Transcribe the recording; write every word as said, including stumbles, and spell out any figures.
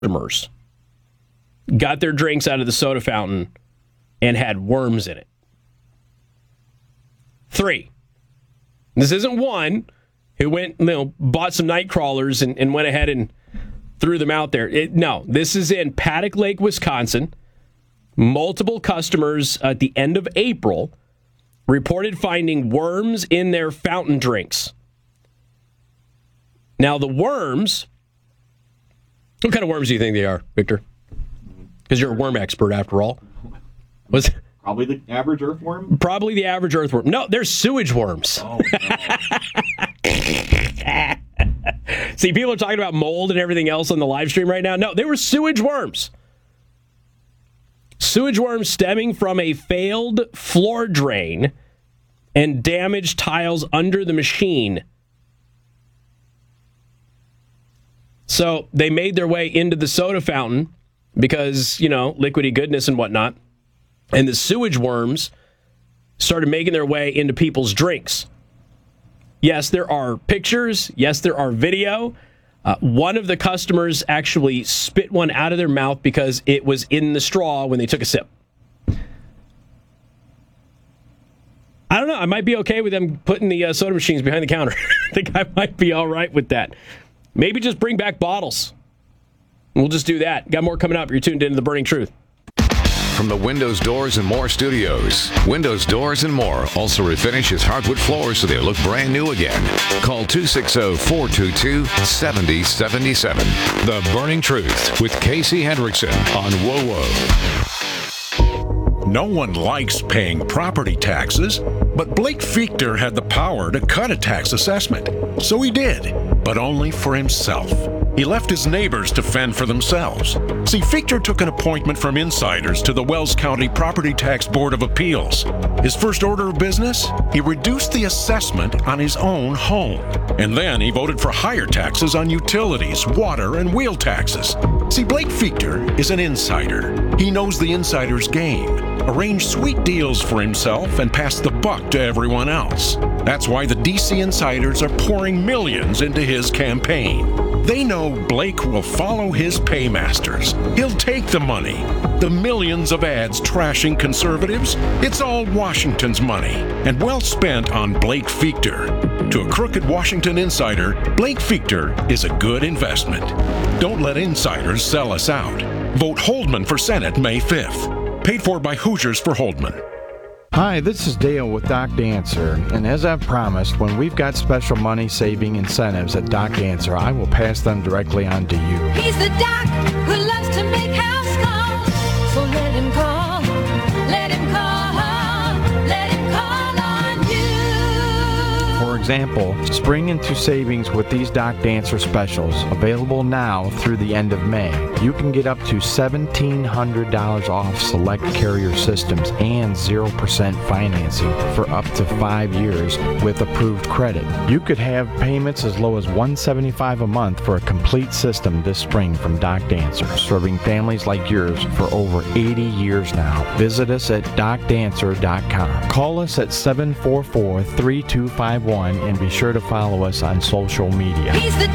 customers got their drinks out of the soda fountain and had worms in it. Three. This isn't one who went, you know, bought some night crawlers and, and went ahead and threw them out there. It, no, this is in Paddock Lake, Wisconsin. Multiple customers at the end of April reported finding worms in their fountain drinks. Now, the worms, what kind of worms do you think they are, Victor? Because you're a worm expert, after all. Was Probably the average earthworm? Probably the average earthworm. No, they're sewage worms. Oh, no. See, people are talking about mold and everything else on the live stream right now. No, they were sewage worms. Sewage worms stemming from a failed floor drain and damaged tiles under the machine. So they made their way into the soda fountain because, you know, liquidy goodness and whatnot. And the sewage worms started making their way into people's drinks. Yes, there are pictures. Yes, there are video. Uh, one of the customers actually spit one out of their mouth because it was in the straw when they took a sip. I don't know. I might be okay with them putting the uh, soda machines behind the counter. I think I might be all right with that. Maybe just bring back bottles. We'll just do that. Got more coming up. You're tuned into The Burning Truth. From the Windows, Doors, and More studios, Windows, Doors, and More also refinishes hardwood floors so they look brand new again. Call two six zero, four two two, seven zero seven seven. The Burning Truth with Casey Hendrickson on WoWo. No one likes paying property taxes, but Blake Fichter had the power to cut a tax assessment. So he did, but only for himself. He left his neighbors to fend for themselves. See, Fichter took an appointment from insiders to the Wells County Property Tax Board of Appeals. His first order of business? He reduced the assessment on his own home. And then he voted for higher taxes on utilities, water, and wheel taxes. See, Blake Fichter is an insider. He knows the insider's game, arranged sweet deals for himself, and passed the buck to everyone else. That's why the D C insiders are pouring millions into his campaign. They know Blake will follow his paymasters. He'll take the money. The millions of ads trashing conservatives, it's all Washington's money, and well spent on Blake Fichter. To a crooked Washington insider, Blake Fichter is a good investment. Don't let insiders sell us out. Vote Holdman for Senate May fifth. Paid for by Hoosiers for Holdman. Hi, this is Dale with Doc Dancer, and as I've promised, when we've got special money saving incentives at Doc Dancer, I will pass them directly on to you. He's the doc who loves to make house calls, so let him call, let him call, let him call on you. For example, spring into savings with these Doc Dancer specials, available now through the end of May. You can get up to seventeen hundred dollars off select carrier systems and zero percent financing for up to five years with approved credit. You could have payments as low as one hundred seventy-five dollars a month for a complete system this spring from Doc Dancer, serving families like yours for over eighty years now. Visit us at doc dancer dot com. Call us at seven four four, three two five one and be sure to follow us on social media. He's the